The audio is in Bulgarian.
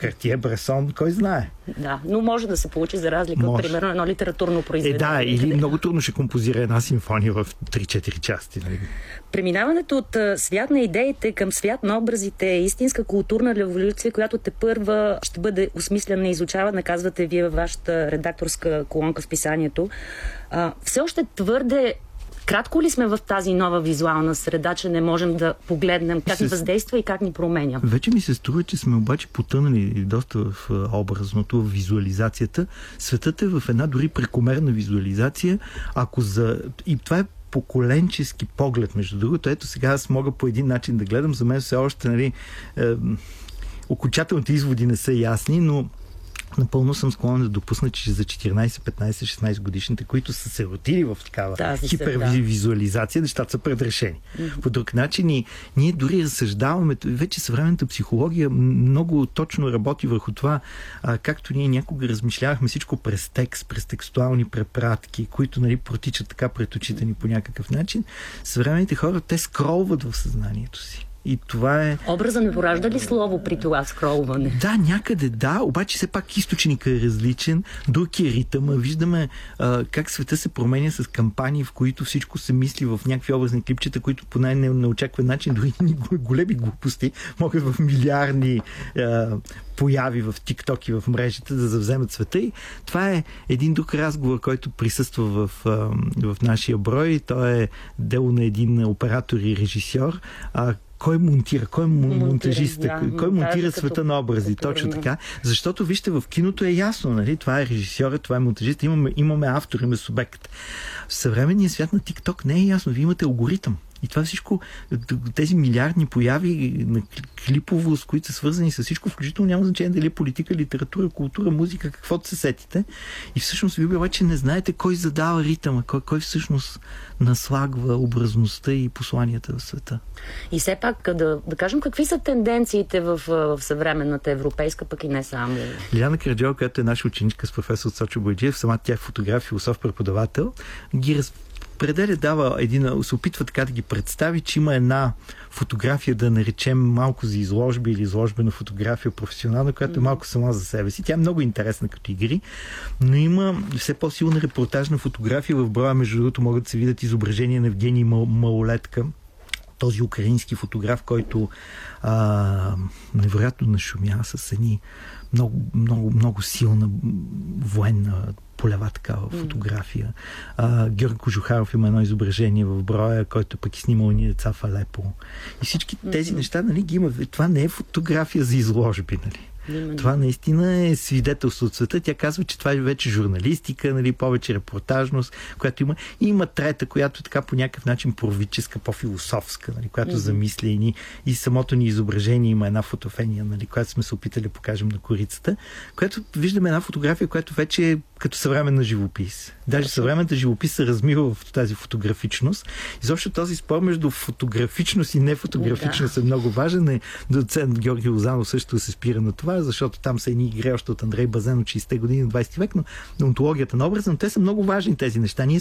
Картие, Бресон, кой знае. Да, но може да се получи за разлика от, примерно, едно литературно произведение. Да, или много трудно ще композира една симфония в 3-4 части. Нали? Преминаването от свят на идеите към свят на образите е истинска културна революция, която тепърва ще бъде осмислена и изучавана, казвате вие във вашата редакторска колонка в писанието. Все още твърде кратко ли сме в тази нова визуална среда, че не можем да погледнем как ни въздейства и как ни променя? Вече ми се струва, че сме обаче потънали доста в образното, в визуализацията. Светът е в една дори прекомерна визуализация. И това е поколенчески поглед, между другото. Ето сега аз мога по един начин да гледам. За мен все още окончателните изводи не са ясни, но напълно съм склонен да допусна, че за 14, 15, 16 годишните, които са се родили в такава хипервизуализация, нещата са предрешени. По друг начин ние дори разсъждаваме, вече съвременната психология много точно работи върху това, както ние някога размишлявахме всичко през текст, през текстуални препратки, които протичат така пред очите ни по някакъв начин. Съвременните хора, те скролват в съзнанието си. И това е... Образа не поражда ли слово при това скролване? Да, някъде да, обаче все пак източникът е различен, друг е ритъм. Виждаме как света се променя с кампании, в които всичко се мисли в някакви образни клипчета, които по най-неочакван начин, дори големи глупости, могат в милиарди появи в TikTok и в мрежите да завземат света. И това е един друг разговор, който присъства в нашия брой. То е дело на един оператор и режисьор. Кой монтира? Кой е монтажиста? Кой монтира света на образи? Точно така. Защото, вижте, в киното е ясно, нали? Това е режисьорът, това е монтажист. Имаме автор, имаме субект. В съвременния свят на TikTok не е ясно. Вие имате алгоритъм. И това всичко, тези милиардни появи на клиповост, които са свързани с всичко, включително няма значение дали е политика, литература, култура, музика, каквото се сетите. И всъщност вие обаче не знаете кой задава ритъма, кой всъщност наслагва образността и посланията в света. И все пак да кажем какви са тенденциите в съвременната европейска, пък и не само. Лиляна Караджова, която е наша ученичка с професор Цочо Бойджиев, сама тя е фотограф, философ, преподавател, ги се опитва така да ги представи, че има една фотография, да наречем малко за изложби или изложбена фотография професионална, която е малко сама за себе си. Тя е много интересна като игри, но има все по-силна репортажна фотография. В броя, между другото, могат да се видят изображения на Евгений Малолетка, този украински фотограф, който невероятно нашумя с едни много силна военна полева такава фотография. Георги Кожухаров има едно изображение в броя, който пък е снимал ни деца в Алепо. И всички тези неща, нали, ги има. Това не е фотография за изложби, нали? Това наистина е свидетелство от света. Тя казва, че това е вече журналистика, нали, повече репортажност, която има. И има трета, която така по някакъв начин пророческа, по-философска, нали, която замисля и самото ни изображение има една фотофения, нали, която сме се опитали да покажем на корицата, която виждаме една фотография, която вече е като съвременна живопис. Даже съвременната живопис се размива в тази фотографичност. Изобщо този спор между фотографичност и нефотографичност е много важен. Доцент Георги Лозанов също се спира на това, защото там са едни игри още от Андрей Базен от 60-те години на 20 век, но онтологията на образа, но те са много важни тези неща. Ние